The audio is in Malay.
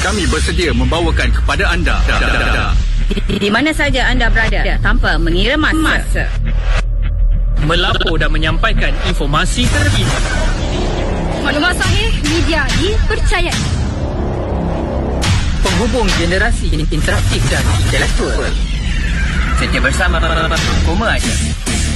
Kami bersedia membawakan kepada anda di mana saja anda berada tanpa mengira masa. Melapor dan menyampaikan informasi terkini. Maklumat sahih, media dipercayai. Penghubung generasi interaktif dan intelektual. Setia bersama Koma Aja.